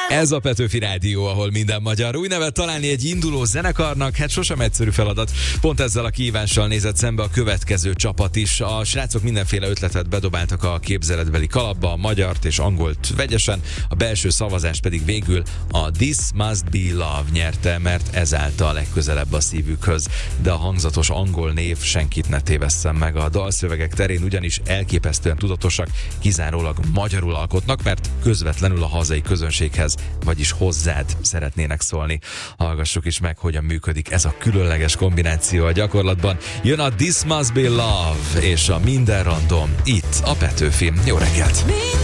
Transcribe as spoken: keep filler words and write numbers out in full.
Ez a Petőfi Rádió, ahol minden magyar. Új nevet találni egy induló zenekarnak, hát sosem egyszerű feladat. Pont ezzel a kihívással nézett szembe a következő csapat is. A srácok mindenféle ötletet bedobáltak a képzeletbeli kalapba, a magyart és angolt vegyesen, a belső szavazást pedig végül a This Must Be Love nyerte, mert ezáltal legközelebb a szívükhöz. De a hangzatos angol név senkit ne tévesszen meg. A dalszövegek terén ugyanis elképesztően tudatosak, kizárólag magyarul alkotnak, mert közvetlenül a hazai közönséghez, vagyis hozzád szeretnének szólni. Hallgassuk is meg, hogyan működik ez a különleges kombináció a gyakorlatban. Jön a This Must Be Love és a Minden Random itt a Petőfin. Jó reggelt!